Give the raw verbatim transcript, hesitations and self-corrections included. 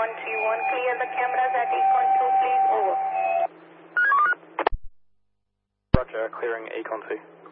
one three one, clear the cameras at Econ two, please, over. Roger, clearing Econ two.